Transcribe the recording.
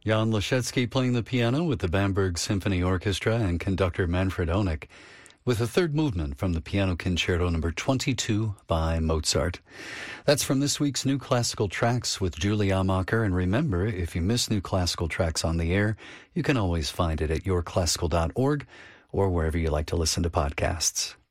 Jan Leszecki playing the piano with the Bamberg Symphony Orchestra and conductor Manfred Honeck, with a third movement from the Piano Concerto No. 22 by Mozart. That's from this week's New Classical Tracks with Julie Amacher. And remember, if you miss New Classical Tracks on the air, you can always find it at yourclassical.org or wherever you like to listen to podcasts.